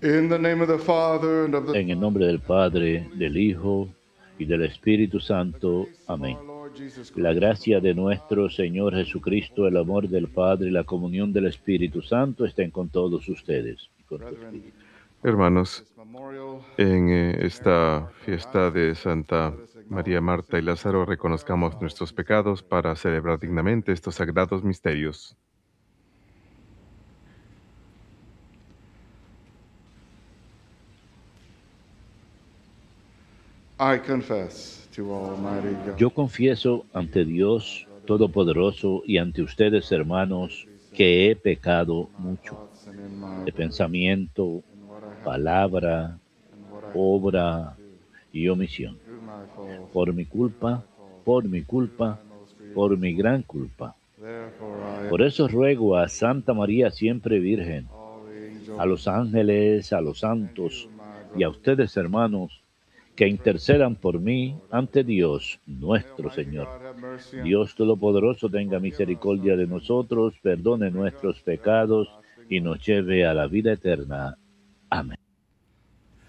In the name of the Father, and of the En el nombre del Padre, del Hijo y del Espíritu Santo. grace of Amén. our Lord Jesus La Christ, gracia de nuestro Señor Jesucristo, el amor del Padre y la comunión del Espíritu Santo estén con todos ustedes y con tu brethren, espíritu. for Hermanos, this memorial en Mary, esta Martha, fiesta de Lazarus, Santa let us María, acknowledge our Marta y sins Lázaro through the prayers reconozcamos of nuestros these holy pecados women. para celebrar dignamente estos sagrados misterios. I confess to Almighty God, Yo confieso ante Dios Todopoderoso y ante ustedes, hermanos, que he pecado mucho thoughts and in my de words, pensamiento, in what I have done palabra, and what I have failed obra to do, y omisión. through my fault, Por mi culpa, por mi through culpa, my most por grievous mi fault. gran culpa. Therefore I Por eso ruego a Santa María siempre Virgen, all the a angels los ángeles, a los and you, santos my y a brothers, ustedes, hermanos, que intercedan por mí ante Dios may nuestro Almighty Señor. God have mercy on Dios Todopoderoso tenga misericordia de nosotros, perdone nuestros pecados y nos lleve a la vida eterna. Amén.